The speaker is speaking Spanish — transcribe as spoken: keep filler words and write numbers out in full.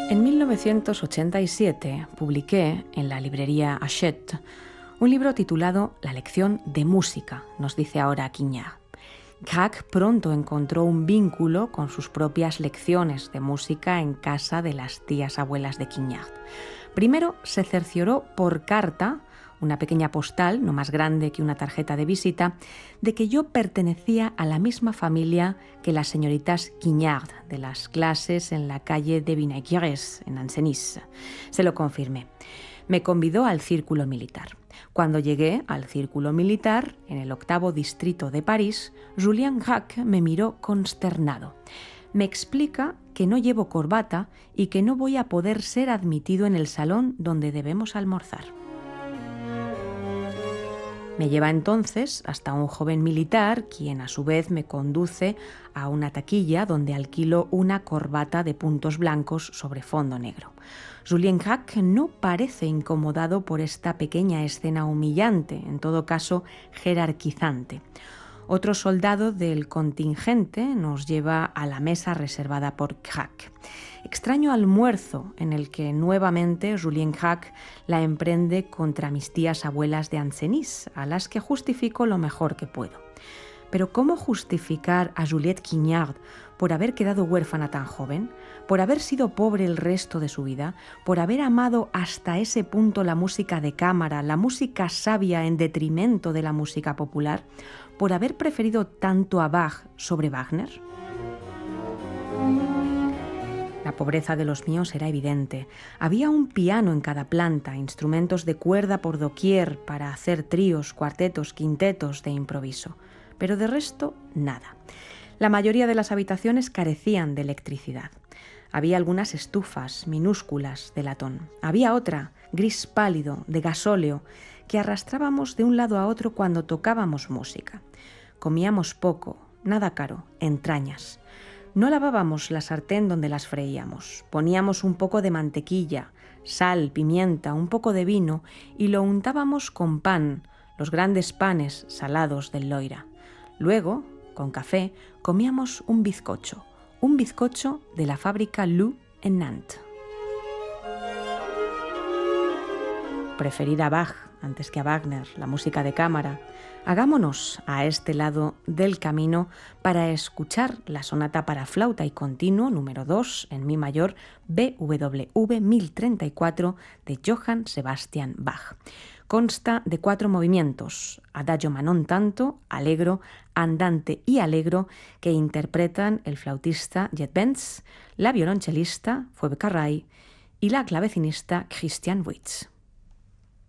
En mil novecientos ochenta y siete publiqué en la librería Hachette un libro titulado La lección de música, nos dice ahora Quignard. Gracq pronto encontró un vínculo con sus propias lecciones de música en casa de las tías abuelas de Quignard. Primero se cercioró por carta, una pequeña postal, no más grande que una tarjeta de visita, de que yo pertenecía a la misma familia que las señoritas Quignard, de las clases en la calle de Vinaigres, en Ancenis. Se lo confirmé. Me convidó al círculo militar. Cuando llegué al círculo militar, en el octavo distrito de París, Julien Gracq me miró consternado. Me explica que no llevo corbata y que no voy a poder ser admitido en el salón donde debemos almorzar. Me lleva entonces hasta un joven militar, quien a su vez me conduce a una taquilla donde alquilo una corbata de puntos blancos sobre fondo negro. Julien Gracq no parece incomodado por esta pequeña escena humillante, en todo caso jerarquizante. Otro soldado del contingente nos lleva a la mesa reservada por Gracq. Extraño almuerzo en el que nuevamente Julien Gracq la emprende contra mis tías abuelas de Ancenis, a las que justifico lo mejor que puedo. Pero ¿cómo justificar a Juliette Quignard por haber quedado huérfana tan joven, por haber sido pobre el resto de su vida, por haber amado hasta ese punto la música de cámara, la música sabia en detrimento de la música popular, por haber preferido tanto a Bach sobre Wagner? La pobreza de los míos era evidente. Había un piano en cada planta, instrumentos de cuerda por doquier para hacer tríos, cuartetos, quintetos de improviso. Pero de resto, nada. La mayoría de las habitaciones carecían de electricidad. Había algunas estufas minúsculas de latón. Había otra, gris pálido, de gasóleo, que arrastrábamos de un lado a otro cuando tocábamos música. Comíamos poco, nada caro, entrañas. No lavábamos la sartén donde las freíamos. Poníamos un poco de mantequilla, sal, pimienta, un poco de vino y lo untábamos con pan, los grandes panes salados del Loira. Luego, con café, comíamos un bizcocho, un bizcocho de la fábrica Lou en Nantes. Preferir a Bach antes que a Wagner, la música de cámara. Hagámonos a este lado del camino para escuchar la sonata para flauta y continuo número dos en mi mayor B W V mil treinta y cuatro de Johann Sebastian Bach. Consta de cuatro movimientos, adagio ma non tanto, allegro, andante y allegro, que interpretan el flautista Jet Benz, la violonchelista Phoebe Carray y la clavecinista Christian Witz.